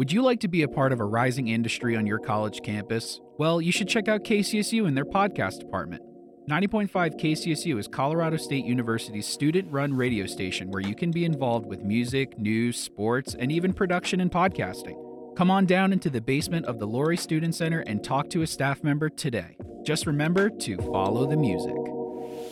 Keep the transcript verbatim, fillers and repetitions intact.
Would you like to be a part of a rising industry on your college campus? Well, you should check out K C S U and their podcast department. ninety point five K C S U is Colorado State University's student-run radio station where you can be involved with music, news, sports, and even production and podcasting. Come on down into the basement of the Laurie Student Center and talk to a staff member today. Just remember to follow the music.